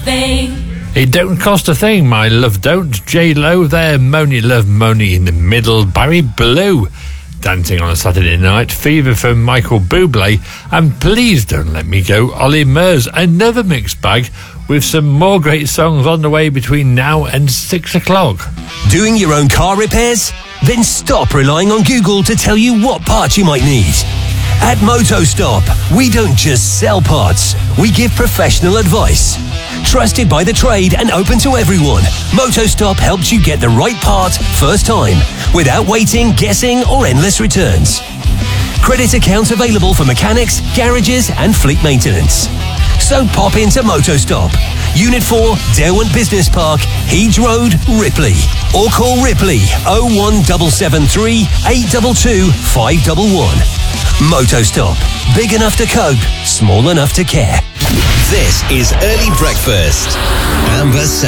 thing. It don't cost a thing, my love don't. J-Lo there, Moni Love Moni in the middle. Barry Blue, Dancing on a Saturday Night. Fever from Michael Bublé. And Please Don't Let Me Go, Ollie Murs. Another mixed bag with some more great songs on the way between now and 6 o'clock. Doing your own car repairs? Then stop relying on Google to tell you what parts you might need. At MotoStop, we don't just sell parts, we give professional advice. Trusted by the trade and open to everyone, MotoStop helps you get the right part first time, without waiting, guessing or endless returns. Credit accounts available for mechanics, garages and fleet maintenance. So pop into MotoStop, Unit 4, Derwent Business Park, Heege Road, Ripley. Or call Ripley 01773 822 511. MotoStop. Big enough to cope, small enough to care. This is Early Breakfast. Amber Sam.